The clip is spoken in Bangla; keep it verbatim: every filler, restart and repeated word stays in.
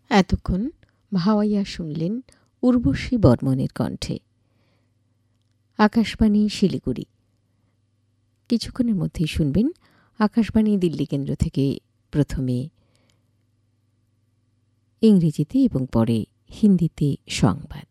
এতক্ষণ ভাওয়াইয়া শুনলেন উর্বশী বর্মনের কণ্ঠে। আকাশবাণী শিলিগুড়ি। কিছুক্ষণের মধ্যেই শুনবেন আকাশবাণী দিল্লি কেন্দ্র থেকে প্রথমে ইংরেজিতে এবং পরে হিন্দিতে সংবাদ।